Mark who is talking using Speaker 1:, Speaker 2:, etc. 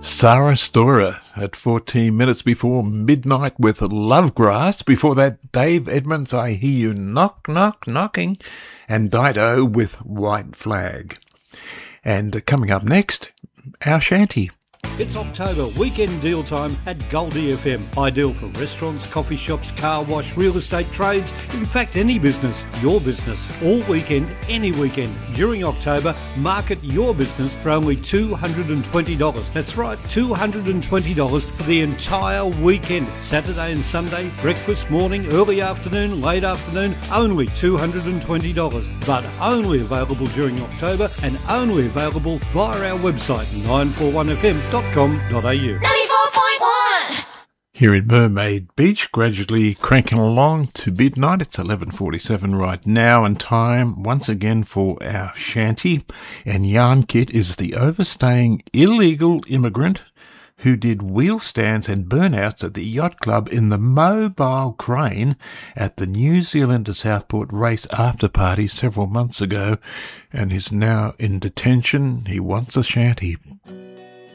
Speaker 1: Sarah Storer at 14 minutes before midnight with Lovegrass. Before that, Dave Edmonds, I Hear You Knock, Knock, Knocking, and Dido with White Flag. And coming up next, our shanty.
Speaker 2: It's October, weekend deal time at Goldie FM. Ideal for restaurants, coffee shops, car wash, real estate trades, in fact any business, your business. All weekend, any weekend. During October, market your business for only $220. That's right, $220 for the entire weekend. Saturday and Sunday, breakfast, morning, early afternoon, late afternoon, only $220. But only available during October and only available via our website, 941fm.com.au.
Speaker 3: 94.1.
Speaker 1: Here in Mermaid Beach, gradually cranking along to midnight. It's 11:47 right now, and time once again for our shanty. And Jan Kit is the overstaying illegal immigrant who did wheel stands and burnouts at the yacht club in the mobile crane at the New Zealand to Southport race after party several months ago, and is now in detention. He wants a shanty.